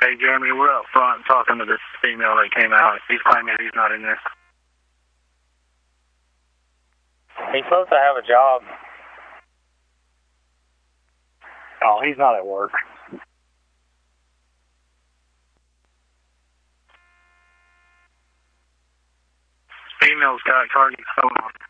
Hey, Jeremy, we're up front talking to this female that came out. He's claiming he's not in there. He's supposed to have a job. Oh, he's not at work. Female's got Cardi's phone on.